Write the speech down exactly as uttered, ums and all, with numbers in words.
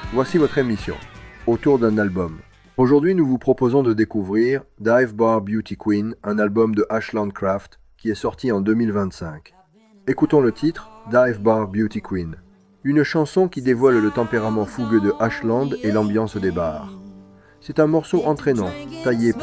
Voici votre émission, autour d'un album. Aujourd'hui, nous vous proposons de découvrir Dive Bar Beauty Queen, un album de Ashland Craft qui est sorti en deux mille vingt-cinq. Écoutons le titre, Dive Bar Beauty Queen. Une chanson qui dévoile le tempérament fougueux de Ashland et l'ambiance des bars. C'est un morceau entraînant, taillé